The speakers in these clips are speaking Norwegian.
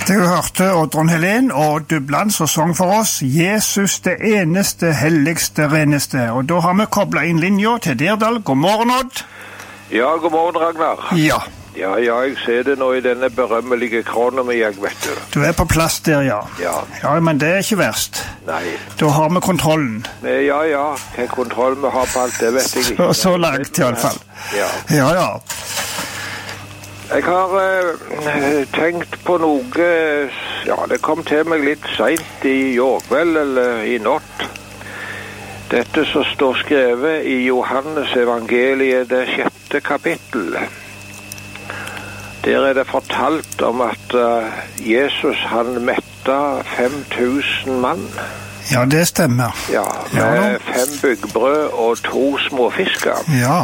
Du hørte Oddrun Helen og Dubland som sang for oss Jesus det eneste, helligste, reneste. Og da har vi koblet inn linja til Dirdal. God morgen, Odd. Ja, god morgen, Ragnar. Ja. Ja, jeg ser det nå i denne berømmelige kronen med jeg, vet du. Du er på plass der, ja. Ja, men det er ikke verst. Nei. Da har vi kontrollen. Ja, hva kontroll vi har på alt, det vet jeg ikke. Så langt i alle fall. Ja. Jeg har tenkt på noe, det kom til meg litt sent i går vel, eller i natt. Dette som står skrevet i Johannes evangeliet, det 6. kapittel. Der er det fortalt om at Jesus han mettet 5000 mann. Ja, det stemmer. Ja, med 5 byggbrød og 2 småfisker. Ja.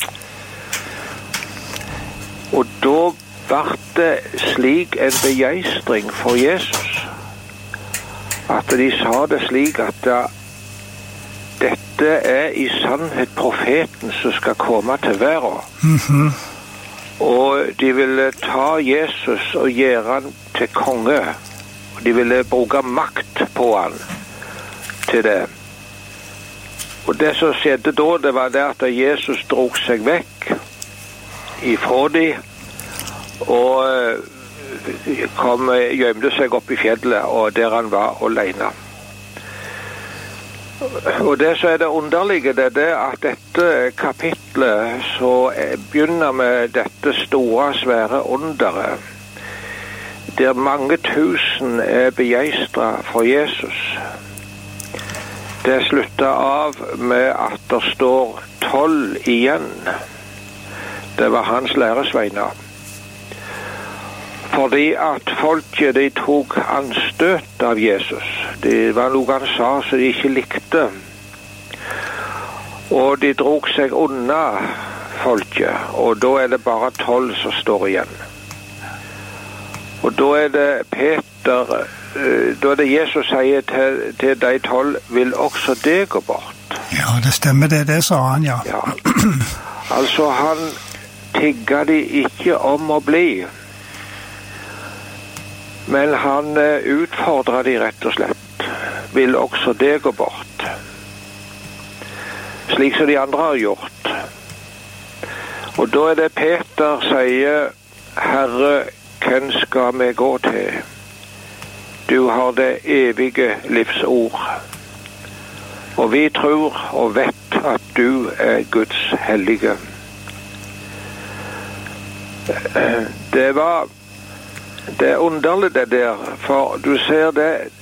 Og da var det slik en begeistring for Jesus, at de sa det slik at dette er i sannhet profeten som skal komme til verden. Og de ville ta Jesus og gjøre han til konge. Og de ville bruke makt på han til det. Og det som skjedde da, det var det at Jesus drog seg vekk ifra de og gjemte seg opp i fjellet, og der han var alene. Og det som er det underlige, det er det at dette kapitlet så begynner med dette store, svære underet, der mange tusen er begeistret for Jesus. Det slutter av med at det står 12 igjen. Det var hans læresveiner. Fordi at folket, de tok anstøt av Jesus. Det var noe han sa som de ikke likte. Og de drog seg unna folket, og da er det bare 12 som står igjen. Og da er det Peter, da er det Jesus sier til de 12, vil også det gå bort? Ja, det stemmer det sa han, ja. Altså han tigger de ikke om å bli, men han utfordrer de rett og slett. Vil også det gå bort? Slik som de andre har gjort. Og da er det Peter sier, Herre, hvem skal vi gå til? Du har det evige livsord. Og vi tror og vet at du er Guds hellige. Det er underlig det der, for du ser det,